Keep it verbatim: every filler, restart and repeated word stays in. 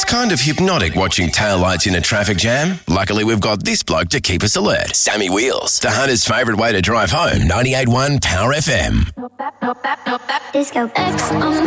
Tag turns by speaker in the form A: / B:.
A: kind of hypnotic watching taillights in a traffic jam. Luckily, we've got this bloke to keep us alert. Sammy Wheels, the Hunter's favourite way to drive home. ninety-eight point one Power F M.
B: Disco X on